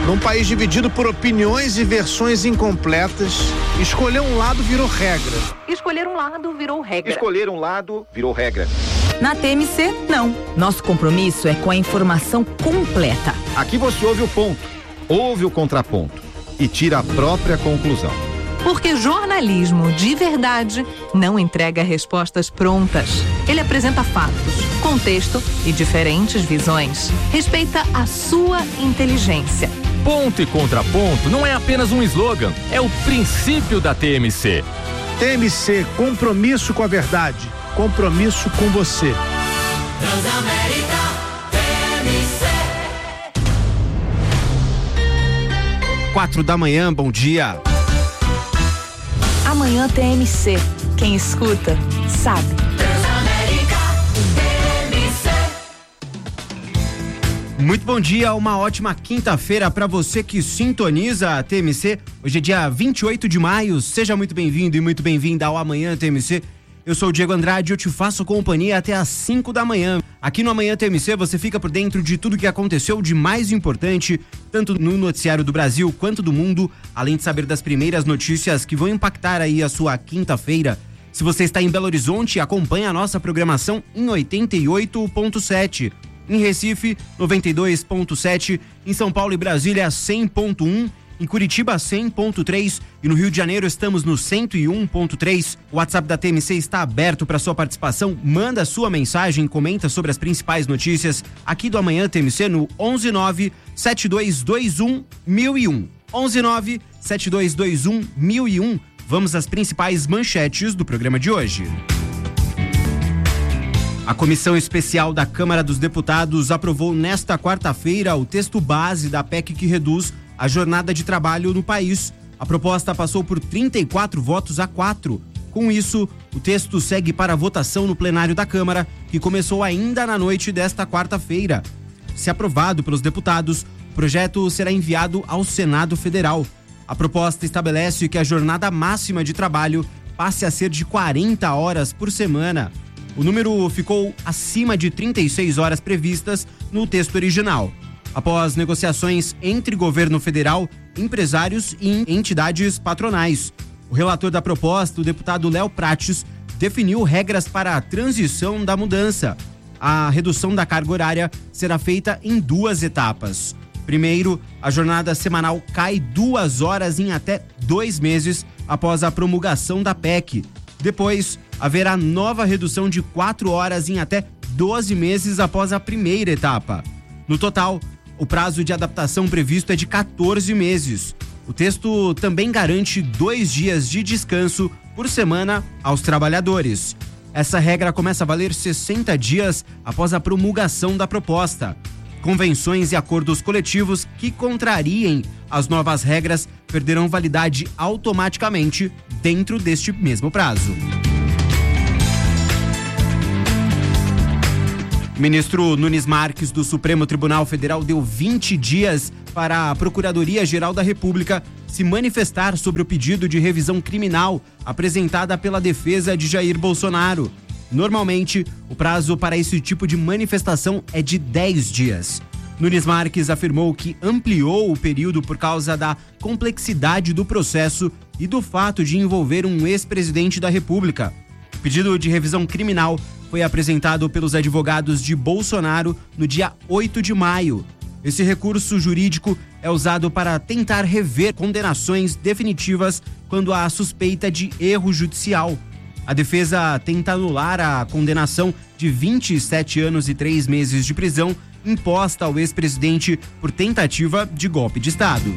Num país dividido por opiniões e versões incompletas, escolher um lado virou regra. Escolher um lado virou regra. Escolher um lado virou regra. Na TMC, não. Nosso compromisso é com a informação completa. Aqui você ouve o ponto, ouve o contraponto e tira a própria conclusão. Porque jornalismo de verdade não entrega respostas prontas. Ele apresenta fatos, contexto e diferentes visões. Respeita a sua inteligência. Ponto e contraponto não é apenas um slogan, é o princípio da TMC. TMC, compromisso com a verdade, compromisso com você. Transamérica, TMC. 4h, bom dia. Amanhã TMC. Quem escuta, sabe. Transamérica, TMC. Muito bom dia, uma ótima quinta-feira para você que sintoniza a TMC. Hoje é dia 28 de maio, seja muito bem-vindo e muito bem-vinda ao Amanhã TMC. Eu sou o Diego Andrade e eu te faço companhia até às 5h. Aqui no Amanhã TMC você fica por dentro de tudo que aconteceu de mais importante, tanto no noticiário do Brasil quanto do mundo, além de saber das primeiras notícias que vão impactar aí a sua quinta-feira. Se você está em Belo Horizonte, acompanhe a nossa programação em 88.7. Em Recife, 92.7. Em São Paulo e Brasília, 100.1. Em Curitiba, 100.3 e no Rio de Janeiro estamos no 101.3. O WhatsApp da TMC está aberto para sua participação. Manda sua mensagem, comenta sobre as principais notícias aqui do Amanhã TMC no 119-7221-1001. 119-7221-1001. Vamos às principais manchetes do programa de hoje. A Comissão Especial da Câmara dos Deputados aprovou nesta quarta-feira o texto base da PEC que reduz a jornada de trabalho no país. A proposta passou por 34 votos a 4. Com isso, o texto segue para a votação no plenário da Câmara, que começou ainda na noite desta quarta-feira. Se aprovado pelos deputados, o projeto será enviado ao Senado Federal. A proposta estabelece que a jornada máxima de trabalho passe a ser de 40 horas por semana. O número ficou acima de 36 horas previstas no texto original. Após negociações entre governo federal, empresários e entidades patronais. O relator da proposta, o deputado Léo Prates, definiu regras para a transição da mudança. A redução da carga horária será feita em 2 etapas. Primeiro, a jornada semanal cai 2 horas em até 2 meses após a promulgação da PEC. Depois, haverá nova redução de 4 horas em até 12 meses após a primeira etapa. No total, o prazo de adaptação previsto é de 14 meses. O texto também garante 2 dias de descanso por semana aos trabalhadores. Essa regra começa a valer 60 dias após a promulgação da proposta. Convenções e acordos coletivos que contrariem as novas regras perderão validade automaticamente dentro deste mesmo prazo. O ministro Nunes Marques, do Supremo Tribunal Federal, deu 20 dias para a Procuradoria-Geral da República se manifestar sobre o pedido de revisão criminal apresentada pela defesa de Jair Bolsonaro. Normalmente, o prazo para esse tipo de manifestação é de 10 dias. Nunes Marques afirmou que ampliou o período por causa da complexidade do processo e do fato de envolver um ex-presidente da República. O pedido de revisão criminal foi apresentado pelos advogados de Bolsonaro no dia 8 de maio. Esse recurso jurídico é usado para tentar rever condenações definitivas quando há suspeita de erro judicial. A defesa tenta anular a condenação de 27 anos e 3 meses de prisão imposta ao ex-presidente por tentativa de golpe de Estado.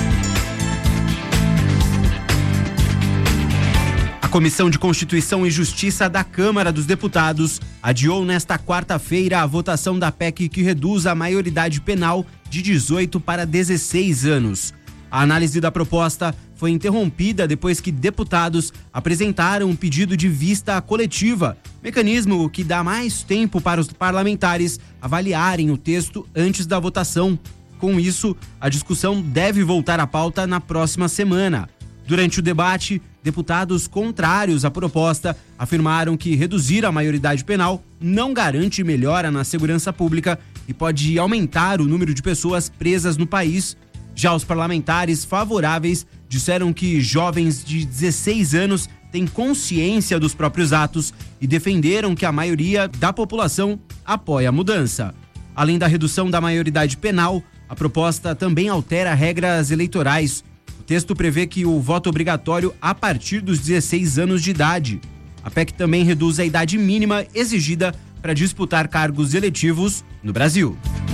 A Comissão de Constituição e Justiça da Câmara dos Deputados adiou nesta quarta-feira a votação da PEC que reduz a maioridade penal de 18 para 16 anos. A análise da proposta foi interrompida depois que deputados apresentaram um pedido de vista coletiva, mecanismo que dá mais tempo para os parlamentares avaliarem o texto antes da votação. Com isso, a discussão deve voltar à pauta na próxima semana. Durante o debate, deputados contrários à proposta afirmaram que reduzir a maioridade penal não garante melhora na segurança pública e pode aumentar o número de pessoas presas no país. Já os parlamentares favoráveis disseram que jovens de 16 anos têm consciência dos próprios atos e defenderam que a maioria da população apoia a mudança. Além da redução da maioridade penal, a proposta também altera regras eleitorais. O texto prevê que o voto obrigatório a partir dos 16 anos de idade. A PEC também reduz a idade mínima exigida para disputar cargos eletivos no Brasil.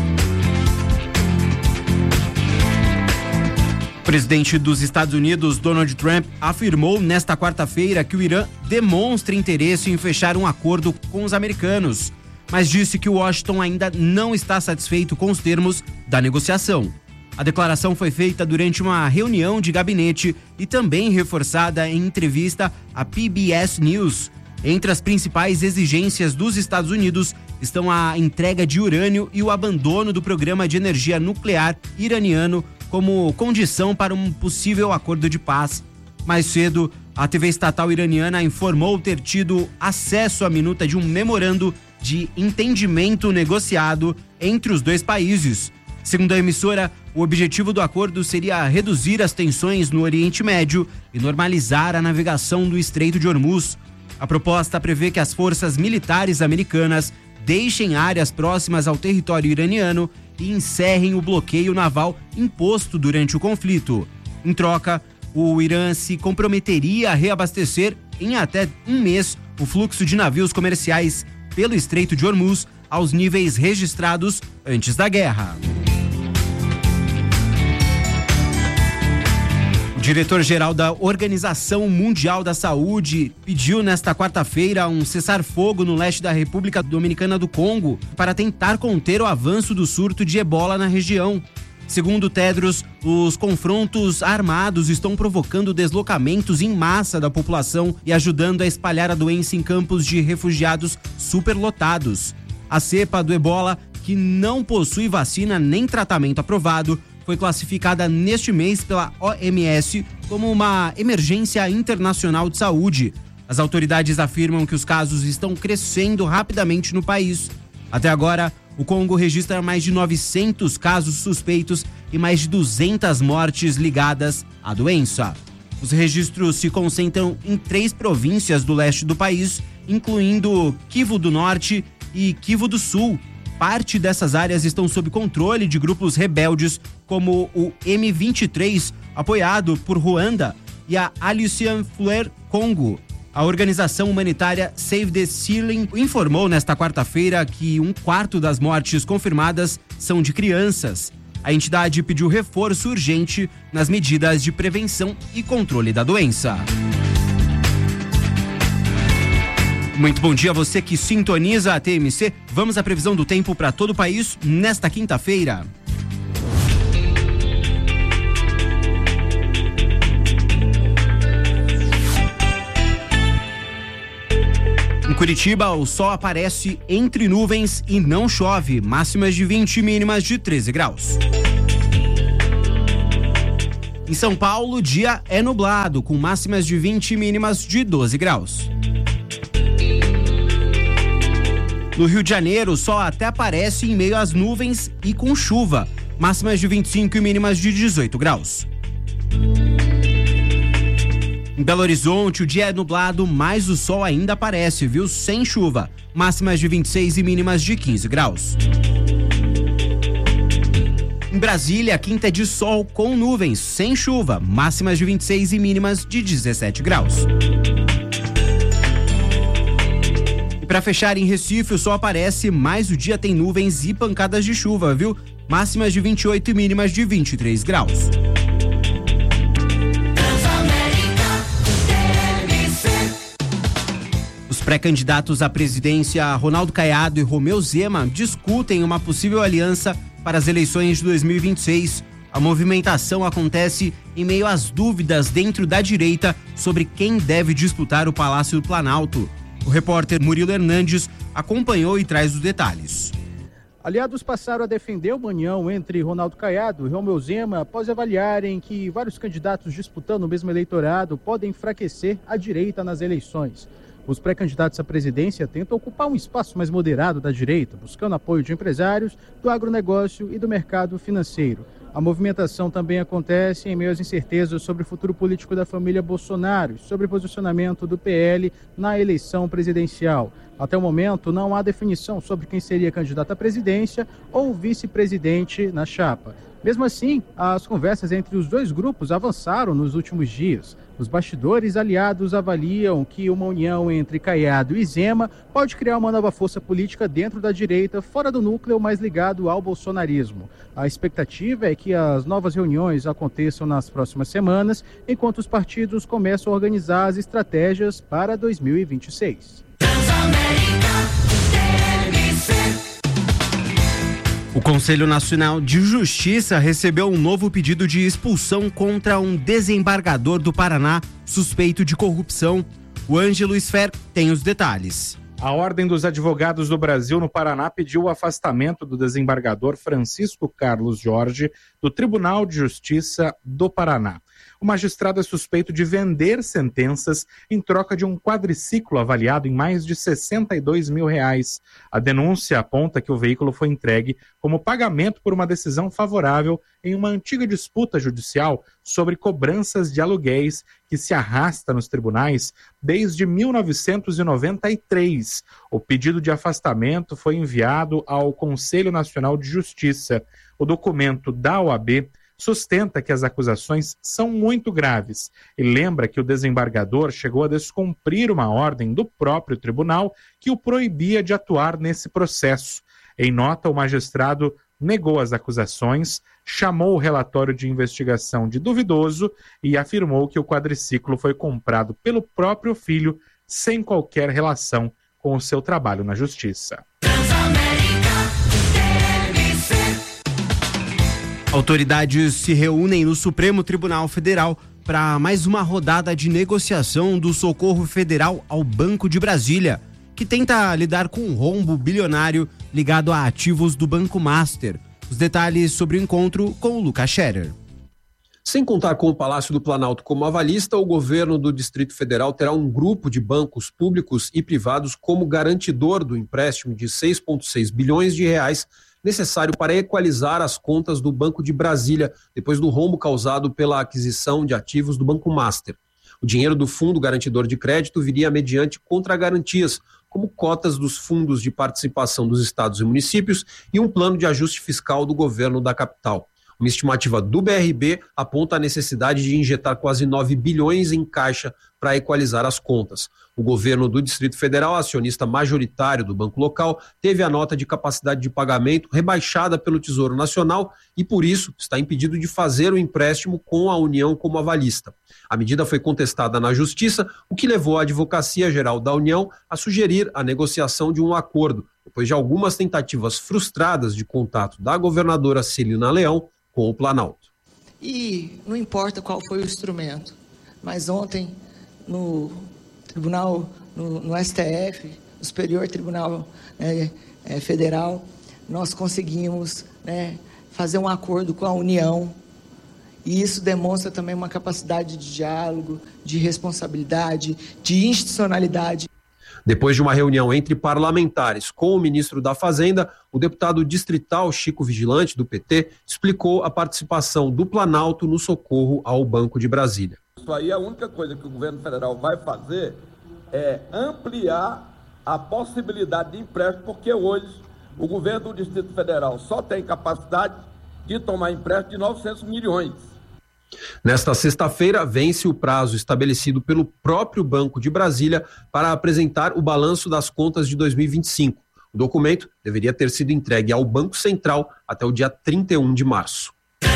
O presidente dos Estados Unidos, Donald Trump, afirmou nesta quarta-feira que o Irã demonstra interesse em fechar um acordo com os americanos, mas disse que Washington ainda não está satisfeito com os termos da negociação. A declaração foi feita durante uma reunião de gabinete e também reforçada em entrevista à PBS News. Entre as principais exigências dos Estados Unidos estão a entrega de urânio e o abandono do programa de energia nuclear iraniano como condição para um possível acordo de paz. Mais cedo, a TV estatal iraniana informou ter tido acesso à minuta de um memorando de entendimento negociado entre os dois países. Segundo a emissora, o objetivo do acordo seria reduzir as tensões no Oriente Médio e normalizar a navegação do Estreito de Hormuz. A proposta prevê que as forças militares americanas deixem áreas próximas ao território iraniano e encerrem o bloqueio naval imposto durante o conflito. Em troca, o Irã se comprometeria a reabastecer em até um mês o fluxo de navios comerciais pelo Estreito de Hormuz aos níveis registrados antes da guerra. O diretor-geral da Organização Mundial da Saúde pediu nesta quarta-feira um cessar-fogo no leste da República Dominicana do Congo para tentar conter o avanço do surto de ebola na região. Segundo Tedros, os confrontos armados estão provocando deslocamentos em massa da população e ajudando a espalhar a doença em campos de refugiados superlotados. A cepa do ebola, que não possui vacina nem tratamento aprovado, foi classificada neste mês pela OMS como uma emergência internacional de saúde. As autoridades afirmam que os casos estão crescendo rapidamente no país. Até agora, o Congo registra mais de 900 casos suspeitos e mais de 200 mortes ligadas à doença. Os registros se concentram em 3 províncias do leste do país, incluindo Kivu do Norte e Kivu do Sul. Parte dessas áreas estão sob controle de grupos rebeldes como o M23, apoiado por Ruanda, e a Alliance Fleury Congo. A organização humanitária Save the Children informou nesta quarta-feira que 1/4 das mortes confirmadas são de crianças. A entidade pediu reforço urgente nas medidas de prevenção e controle da doença. Muito bom dia a você que sintoniza a TMC. Vamos à previsão do tempo para todo o país nesta quinta-feira. Em Curitiba, o sol aparece entre nuvens e não chove. Máximas de 20 e mínimas de 13 graus. Em São Paulo, o dia é nublado, com máximas de 20 e mínimas de 12 graus. No Rio de Janeiro, o sol até aparece em meio às nuvens e com chuva. Máximas de 25 e mínimas de 18 graus. Em Belo Horizonte, o dia é nublado, mas o sol ainda aparece, viu? Sem chuva. Máximas de 26 e mínimas de 15 graus. Em Brasília, a quinta é de sol com nuvens, sem chuva. Máximas de 26 e mínimas de 17 graus. E para fechar, em Recife, o sol aparece, mas o dia tem nuvens e pancadas de chuva, viu? Máximas de 28 e mínimas de 23 graus. Os pré-candidatos à presidência Ronaldo Caiado e Romeu Zema discutem uma possível aliança para as eleições de 2026. A movimentação acontece em meio às dúvidas dentro da direita sobre quem deve disputar o Palácio do Planalto. O repórter Murilo Hernandes acompanhou e traz os detalhes. Aliados passaram a defender o união entre Ronaldo Caiado e Romeu Zema após avaliarem que vários candidatos disputando o mesmo eleitorado podem enfraquecer a direita nas eleições. Os pré-candidatos à presidência tentam ocupar um espaço mais moderado da direita, buscando apoio de empresários, do agronegócio e do mercado financeiro. A movimentação também acontece em meio às incertezas sobre o futuro político da família Bolsonaro, sobre o posicionamento do PL na eleição presidencial. Até o momento, não há definição sobre quem seria candidato à presidência ou vice-presidente na chapa. Mesmo assim, as conversas entre os dois grupos avançaram nos últimos dias. Os bastidores aliados avaliam que uma união entre Caiado e Zema pode criar uma nova força política dentro da direita, fora do núcleo mais ligado ao bolsonarismo. A expectativa é que as novas reuniões aconteçam nas próximas semanas, enquanto os partidos começam a organizar as estratégias para 2026. O Conselho Nacional de Justiça recebeu um novo pedido de expulsão contra um desembargador do Paraná suspeito de corrupção. O Ângelo Sfer tem os detalhes. A Ordem dos Advogados do Brasil no Paraná pediu o afastamento do desembargador Francisco Carlos Jorge do Tribunal de Justiça do Paraná. O magistrado é suspeito de vender sentenças em troca de um quadriciclo avaliado em mais de R$62 mil. A denúncia aponta que o veículo foi entregue como pagamento por uma decisão favorável em uma antiga disputa judicial sobre cobranças de aluguéis que se arrasta nos tribunais desde 1993. O pedido de afastamento foi enviado ao Conselho Nacional de Justiça. O documento da OAB sustenta que as acusações são muito graves e lembra que o desembargador chegou a descumprir uma ordem do próprio tribunal que o proibia de atuar nesse processo. Em nota, o magistrado negou as acusações, chamou o relatório de investigação de duvidoso e afirmou que o quadriciclo foi comprado pelo próprio filho sem qualquer relação com o seu trabalho na justiça. Autoridades se reúnem no Supremo Tribunal Federal para mais uma rodada de negociação do socorro federal ao Banco de Brasília, que tenta lidar com um rombo bilionário ligado a ativos do Banco Master. Os detalhes sobre o encontro com o Lucas Scherer. Sem contar com o Palácio do Planalto como avalista, o governo do Distrito Federal terá um grupo de bancos públicos e privados como garantidor do empréstimo de 6,6 bilhões de reais necessário para equalizar as contas do Banco de Brasília, depois do rombo causado pela aquisição de ativos do Banco Master. O dinheiro do Fundo Garantidor de Crédito viria mediante contragarantias, como cotas dos fundos de participação dos estados e municípios e um plano de ajuste fiscal do governo da capital. Uma estimativa do BRB aponta a necessidade de injetar quase 9 bilhões em caixa para equalizar as contas. O governo do Distrito Federal, acionista majoritário do banco local, teve a nota de capacidade de pagamento rebaixada pelo Tesouro Nacional e, por isso, está impedido de fazer o empréstimo com a União como avalista. A medida foi contestada na Justiça, o que levou a Advocacia Geral da União a sugerir a negociação de um acordo, depois de algumas tentativas frustradas de contato da governadora Celina Leão com o Planalto. E não importa qual foi o instrumento, mas ontem no Tribunal, no STF, no Superior Tribunal Federal, nós conseguimos fazer um acordo com a União, e isso demonstra também uma capacidade de diálogo, de responsabilidade, de institucionalidade. Depois de uma reunião entre parlamentares com o ministro da Fazenda, o deputado distrital Chico Vigilante, do PT, explicou a participação do Planalto no socorro ao Banco de Brasília. Isso aí, a única coisa que o governo federal vai fazer é ampliar a possibilidade de empréstimo, porque hoje o governo do Distrito Federal só tem capacidade de tomar empréstimo de 900 milhões. Nesta sexta-feira, vence o prazo estabelecido pelo próprio Banco de Brasília para apresentar o balanço das contas de 2025. O documento deveria ter sido entregue ao Banco Central até o dia 31 de março.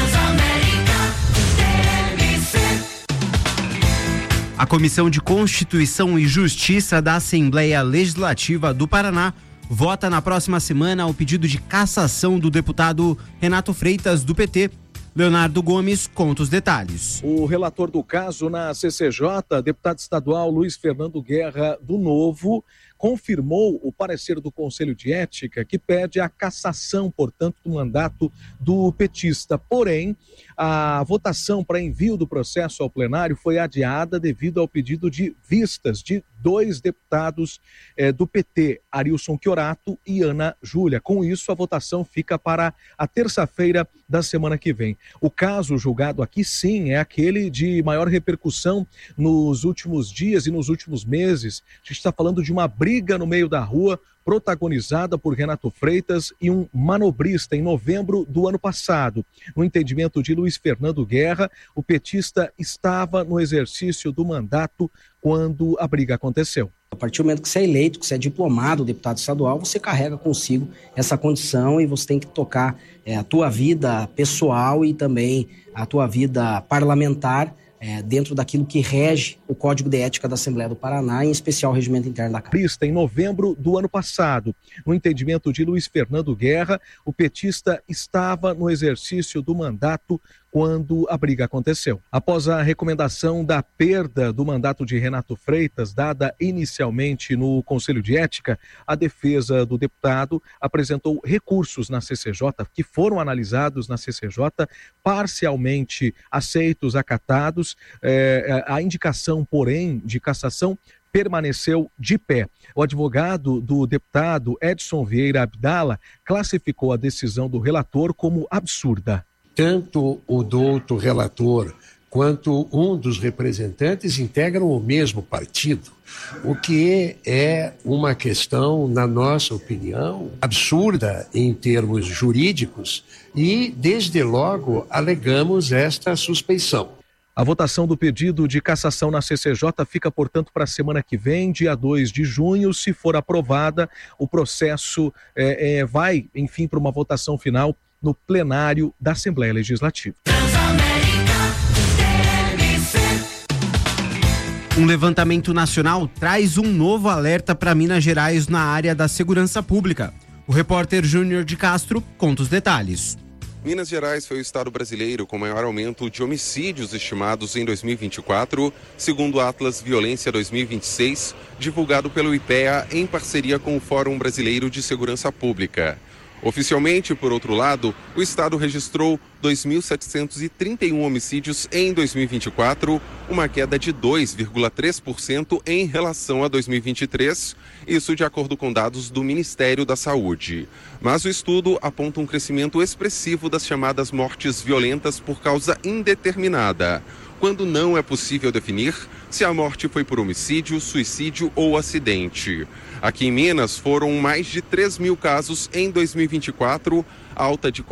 A Comissão de Constituição e Justiça da Assembleia Legislativa do Paraná vota na próxima semana o pedido de cassação do deputado Renato Freitas, do PT. Leonardo Gomes conta os detalhes. O relator do caso na CCJ, deputado estadual Luiz Fernando Guerra, do Novo, confirmou o parecer do Conselho de Ética que pede a cassação, portanto, do mandato do petista. Porém, a votação para envio do processo ao plenário foi adiada devido ao pedido de vistas de 2 deputados do PT, Arilson Chiorato e Ana Júlia. Com isso, a votação fica para a terça-feira da semana que vem. O caso julgado aqui, sim, é aquele de maior repercussão nos últimos dias e nos últimos meses. A gente está falando de uma briga no meio da rua, protagonizada por Renato Freitas e um manobrista em novembro do ano passado. No entendimento de Luiz Fernando Guerra, o petista estava no exercício do mandato quando a briga aconteceu. A partir do momento que você é eleito, que você é diplomado, deputado estadual, você carrega consigo essa condição e você tem que tocar a tua vida pessoal e também a tua vida parlamentar dentro daquilo que rege o Código de Ética da Assembleia do Paraná, em especial o regimento interno da Câmara. Em novembro do ano passado, no entendimento de Luiz Fernando Guerra, o petista estava no exercício do mandato quando a briga aconteceu. Após a recomendação da perda do mandato de Renato Freitas, dada inicialmente no Conselho de Ética, a defesa do deputado apresentou recursos na CCJ, que foram analisados na CCJ, parcialmente aceitos, acatados. A indicação, porém, de cassação permaneceu de pé. O advogado do deputado Edson Vieira Abdala classificou a decisão do relator como absurda. Tanto o douto relator quanto um dos representantes integram o mesmo partido, o que é uma questão, na nossa opinião, absurda em termos jurídicos e, desde logo, alegamos esta suspeição. A votação do pedido de cassação na CCJ fica, portanto, para a semana que vem, dia 2 de junho. Se for aprovada, o processo vai, enfim, para uma votação final no plenário da Assembleia Legislativa. Um levantamento nacional traz um novo alerta para Minas Gerais na área da segurança pública. O repórter Júnior de Castro conta os detalhes. Minas Gerais foi o estado brasileiro com maior aumento de homicídios estimados em 2024, segundo o Atlas Violência 2026, divulgado pelo IPEA em parceria com o Fórum Brasileiro de Segurança Pública. Oficialmente, por outro lado, o estado registrou 2.731 homicídios em 2024, uma queda de 2,3% em relação a 2023, isso de acordo com dados do Ministério da Saúde. Mas o estudo aponta um crescimento expressivo das chamadas mortes violentas por causa indeterminada, quando não é possível definir se a morte foi por homicídio, suicídio ou acidente. Aqui em Minas foram mais de 3.000 casos em 2024, alta de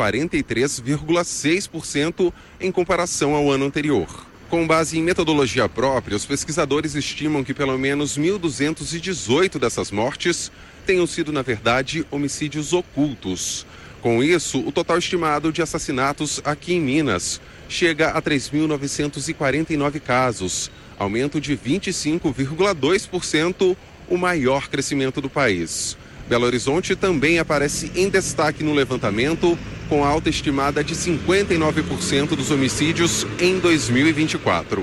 43,6% em comparação ao ano anterior. Com base em metodologia própria, os pesquisadores estimam que pelo menos 1.218 dessas mortes tenham sido, na verdade, homicídios ocultos. Com isso, o total estimado de assassinatos aqui em Minas chega a 3.949 casos, aumento de 25,2%, o maior crescimento do país. Belo Horizonte também aparece em destaque no levantamento, com alta estimada de 59% dos homicídios em 2024.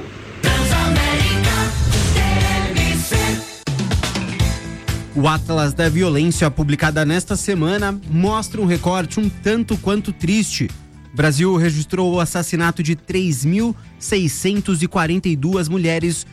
O Atlas da Violência, publicada nesta semana, mostra um recorte um tanto quanto triste. O Brasil registrou o assassinato de 3.642 mulheres